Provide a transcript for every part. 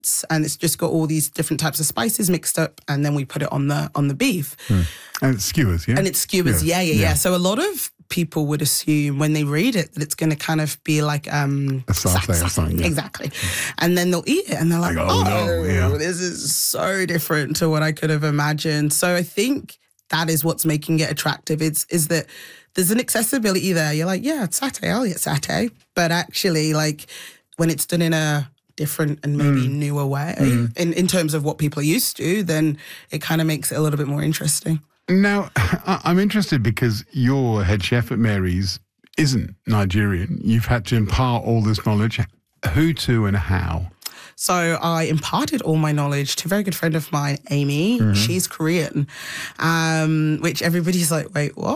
and it's just got all these different types of spices mixed up, and then we put it on the beef. And it's skewers, yeah? And it's skewers, yeah. So a lot of people would assume when they read it that it's going to kind of be like a satay or something. Yeah. Exactly. And then they'll eat it and they're like, this is so different to what I could have imagined. So I think that is what's making it attractive. Is that there's an accessibility there. You're like, yeah, it's satay, I'll eat satay. But actually, like, when it's done in a different and maybe newer way in terms of what people are used to, then it kind of makes it a little bit more interesting. Now, I'm interested because your head chef at Mary's isn't Nigerian. You've had to impart all this knowledge. Who to and how? So I imparted all my knowledge to a very good friend of mine, Amy. She's Korean, which everybody's like, wait, what?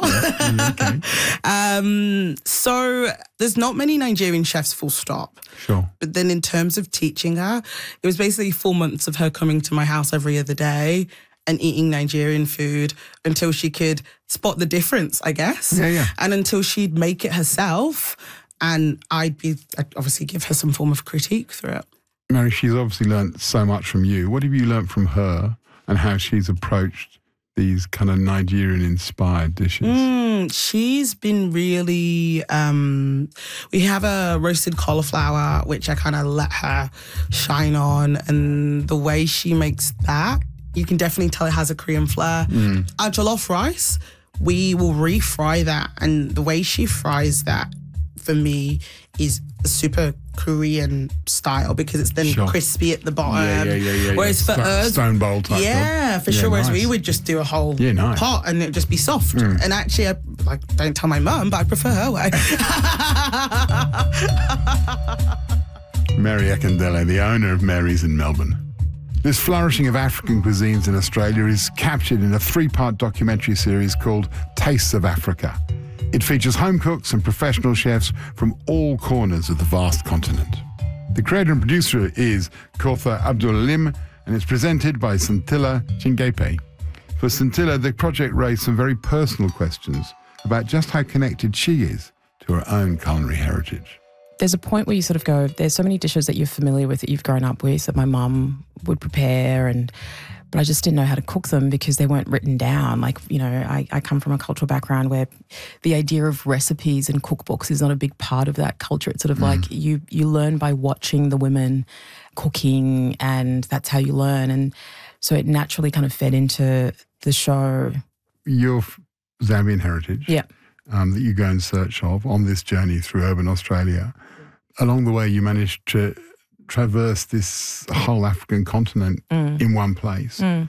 Okay. So there's not many Nigerian chefs, full stop. Sure. But then in terms of teaching her, it was basically 4 months of her coming to my house every other day and eating Nigerian food until she could spot the difference, I guess. Yeah. And until she'd make it herself. And I'd obviously give her some form of critique through it. Mary, she's obviously learnt so much from you. What have you learnt from her and how she's approached these kind of Nigerian-inspired dishes? She's been really... we have a roasted cauliflower, which I kind of let her shine on. And the way she makes that, you can definitely tell it has a Korean flair. Our jollof rice, we will refry that. And the way she fries that, for me, is a super Korean style because it's then crispy at the bottom. Yeah. Whereas for us... Stone bowl type. Yeah, for sure. Whereas we would just do a whole pot and it'd just be soft. And actually, I don't tell my mum, but I prefer her way. Mary Akindele, the owner of Mary's in Melbourne. This flourishing of African cuisines in Australia is captured in a 3-part documentary series called Tastes of Africa. It features home cooks and professional chefs from all corners of the vast continent. The creator and producer is Kotha Abdul-Alim, and it's presented by Scintilla Chingepe. For Scintilla, the project raised some very personal questions about just how connected she is to her own culinary heritage. There's a point where you sort of go, there's so many dishes that you're familiar with, that you've grown up with, that my mum would prepare, but I just didn't know how to cook them because they weren't written down. Like, you know, I come from a cultural background where the idea of recipes and cookbooks is not a big part of that culture. It's sort of like you learn by watching the women cooking, and that's how you learn. And so it naturally kind of fed into the show. Your Zambian heritage that you go in search of on this journey through urban Australia. Along the way, you managed to traverse this whole African continent in one place. Can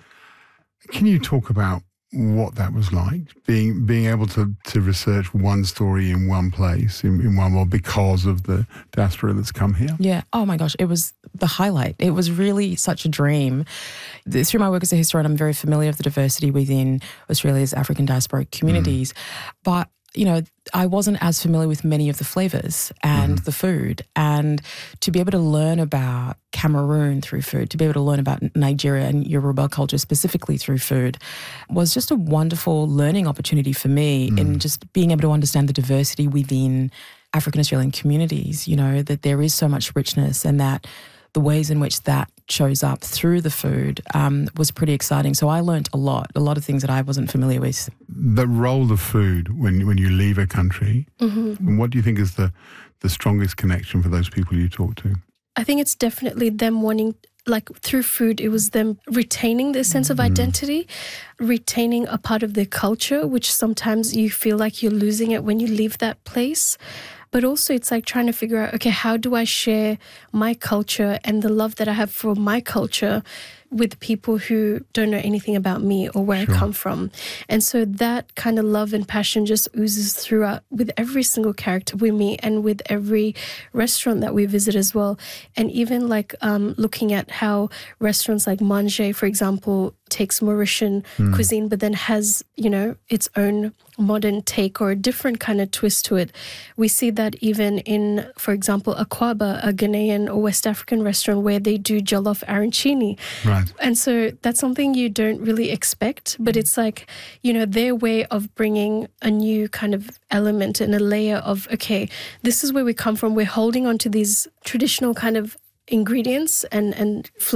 you talk about what that was like, being able to research one story in one place, in one world, because of the diaspora that's come here? Yeah. Oh my gosh, it was the highlight. It was really such a dream. Through my work as a historian, I'm very familiar with the diversity within Australia's African diasporic communities. But, you know, I wasn't as familiar with many of the flavours and the food. And to be able to learn about Cameroon through food, to be able to learn about Nigeria and Yoruba culture specifically through food, was just a wonderful learning opportunity for me in just being able to understand the diversity within African Australian communities, you know, that there is so much richness, and that the ways in which that shows up through the food was pretty exciting. So I learnt a lot of things that I wasn't familiar with. The role of food when you leave a country, and what do you think is the strongest connection for those people you talk to? I think it's definitely them wanting, like through food, it was them retaining their sense of identity, retaining a part of their culture, which sometimes you feel like you're losing it when you leave that place. But also it's like trying to figure out, okay, how do I share my culture and the love that I have for my culture with people who don't know anything about me or where I come from? And so that kind of love and passion just oozes throughout with every single character we meet and with every restaurant that we visit as well. And even like looking at how restaurants like Manger, for example, takes Mauritian cuisine but then has, you know, its own modern take or a different kind of twist to it. We see that even in, for example, Akwaba, a Ghanaian or West African restaurant where they do jollof arancini. Right. And so that's something you don't really expect, but it's like, you know, their way of bringing a new kind of element and a layer of, okay, this is where we come from. We're holding on to these traditional kind of ingredients and